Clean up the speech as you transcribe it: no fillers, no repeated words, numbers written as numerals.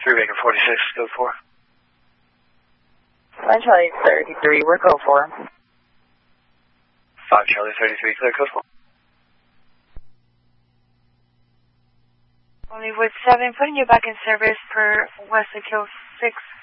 3 Baker 46, code 4. Charlie 33, we're code 4. 5 Charlie 33, clear code 4. Hollywood 7, putting you back in service per Wesley Kill 6.